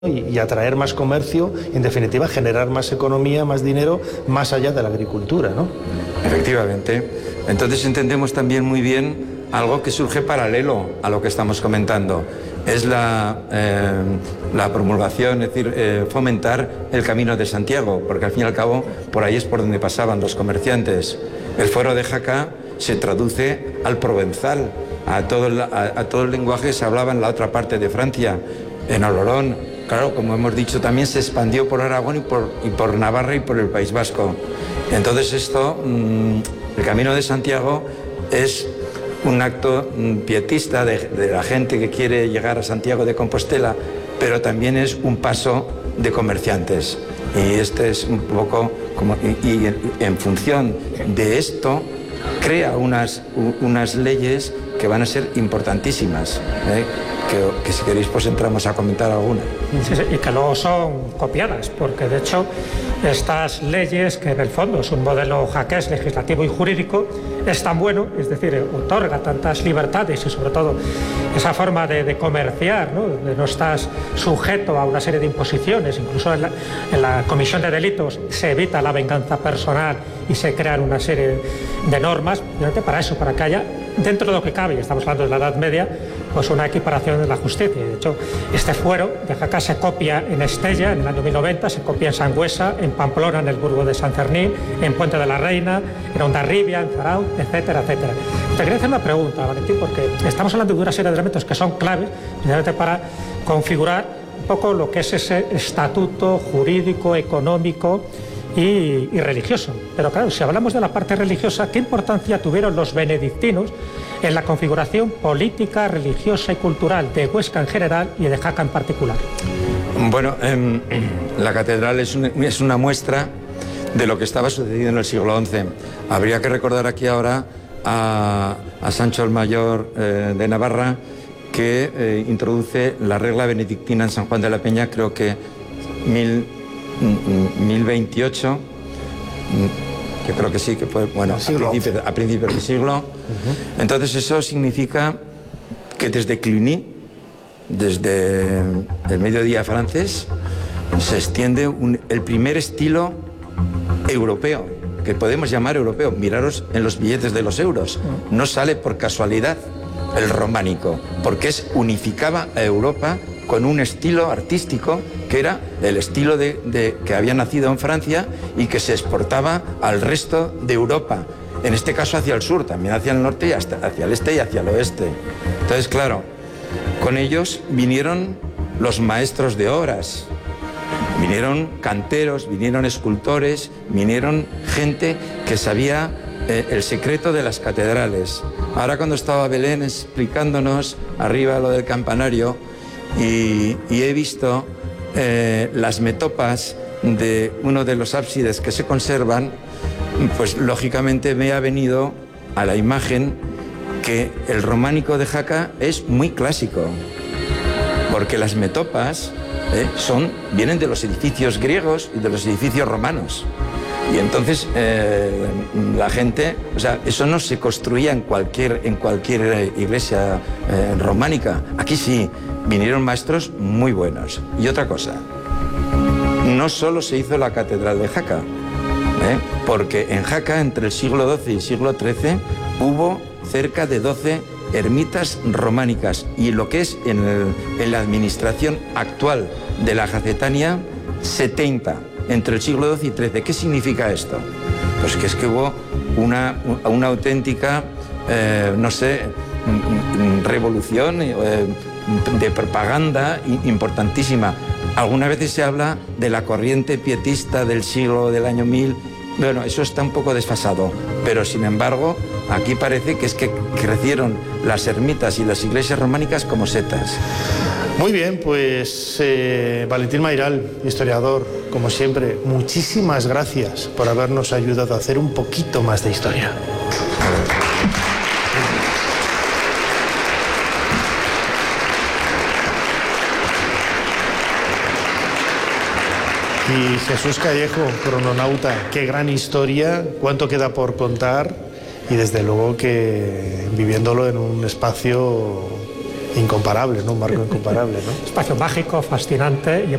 y atraer más comercio, en definitiva generar más economía, más dinero, más allá de la agricultura, ¿no? Efectivamente. Entonces entendemos también muy bien algo que surge paralelo a lo que estamos comentando. Es la promulgación, es decir, fomentar el Camino de Santiago, porque al fin y al cabo por ahí es por donde pasaban los comerciantes. El Foro de Jaca se traduce al provenzal, a todo el lenguaje que se hablaba en la otra parte de Francia, en Olorón. Claro, como hemos dicho, también se expandió por Aragón y por Navarra y por el País Vasco. Entonces esto, el Camino de Santiago es un acto pietista de la gente que quiere llegar a Santiago de Compostela, pero también es un paso de comerciantes. Y este es un poco como... Y en función de esto, crea unas leyes que van a ser importantísimas, que si queréis pues entramos a comentar alguna. Sí, y que luego son copiadas, porque de hecho estas leyes, que en el fondo es un modelo jaqués legislativo y jurídico, es tan bueno, es decir, otorga tantas libertades y sobre todo esa forma de comerciar, ¿no? Donde no estás sujeto a una serie de imposiciones, incluso en la comisión de delitos se evita la venganza personal y se crean una serie de normas para eso, para que haya, dentro de lo que cabe, y estamos hablando de la Edad Media, pues una equiparación de la justicia. De hecho, este fuero de Jaca se copia en Estella en el año 1090, se copia en Sangüesa, en Pamplona, en el Burgo de San Fermín, en Puente de la Reina, en Hondarribia, en Zarauz, etcétera, etcétera. Te quería hacer una pregunta, Valentín, porque estamos hablando de una serie de elementos que son claves para configurar un poco lo que es ese estatuto jurídico, económico y religioso. Pero claro, si hablamos de la parte religiosa, ¿qué importancia tuvieron los benedictinos en la configuración política, religiosa y cultural de Huesca en general y de Jaca en particular? Bueno, la catedral es una muestra de lo que estaba sucediendo en el siglo XI. Habría que recordar aquí ahora a Sancho el Mayor de Navarra, que introduce la regla benedictina en San Juan de la Peña, creo que 1028, yo creo que sí, que fue, bueno, a principios del siglo. Entonces eso significa que desde Cluny, desde el mediodía francés, se extiende el primer estilo europeo, que podemos llamar europeo. Miraros en los billetes de los euros, no sale por casualidad el románico, porque unificaba a Europa con un estilo artístico que era el estilo que había nacido en Francia y que se exportaba al resto de Europa, en este caso hacia el sur, también hacia el norte y hasta hacia el este y hacia el oeste. Entonces, claro, con ellos vinieron los maestros de obras, vinieron canteros, vinieron escultores, vinieron gente que sabía el secreto de las catedrales. Ahora cuando estaba Belén explicándonos arriba lo del campanario y he visto las metopas de uno de los ábsides que se conservan, pues lógicamente me ha venido a la imagen que el románico de Jaca es muy clásico, porque las metopas vienen de los edificios griegos y de los edificios romanos. Y entonces la gente, o sea, eso no se construía en cualquier iglesia románica. Aquí sí, vinieron maestros muy buenos. Y otra cosa, no solo se hizo la catedral de Jaca, porque en Jaca entre el siglo XII y el siglo XIII hubo cerca de 12 ermitas románicas, y lo que es en la administración actual de la Jacetania, 70. Entre el siglo XII y XIII. ¿Qué significa esto? Pues que es que hubo una auténtica, revolución de propaganda importantísima. Algunas veces se habla de la corriente pietista del año 1000. Bueno, eso está un poco desfasado, pero sin embargo, aquí parece que es que crecieron las ermitas y las iglesias románicas como setas. Muy bien, pues Valentín Mayral, historiador, como siempre, muchísimas gracias por habernos ayudado a hacer un poquito más de historia. Y Jesús Callejo, crononauta, qué gran historia, cuánto queda por contar y desde luego que viviéndolo en un espacio incomparable, ¿no? Un marco incomparable, ¿no? Espacio mágico, fascinante y